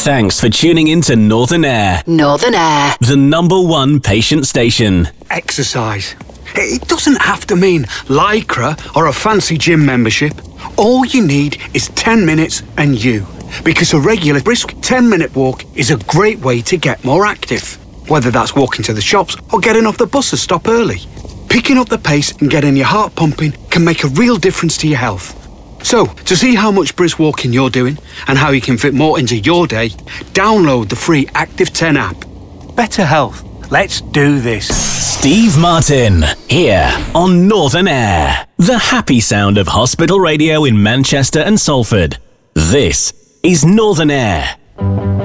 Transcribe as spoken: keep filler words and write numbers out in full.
Thanks for tuning in to Northern Air. Northern Air. The number one patient station. Exercise. It doesn't have to mean Lycra or a fancy gym membership. All you need is ten minutes and you. Because a regular brisk ten minute walk is a great way to get more active. Whether that's walking to the shops or getting off the bus to stop early. Picking up the pace and getting your heart pumping can make a real difference to your health. So, to see how much brisk walking you're doing and how you can fit more into your day, download the free Active ten app. Better health. Let's do this. Steve Martin, here on Northern Air. The happy sound of hospital radio in Manchester and Salford. This is Northern Air.